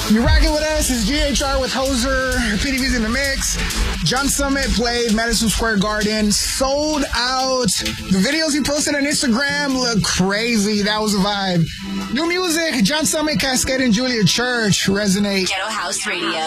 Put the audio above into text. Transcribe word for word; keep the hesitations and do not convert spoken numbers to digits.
You're rocking with us. It's G H R with Hoser. P D V's in the mix. John Summit played Madison Square Garden. Sold out. The videos he posted on Instagram look crazy. That was a vibe. New music. John Summit, Cascade, and Julia Church resonate. Ghetto House Radio.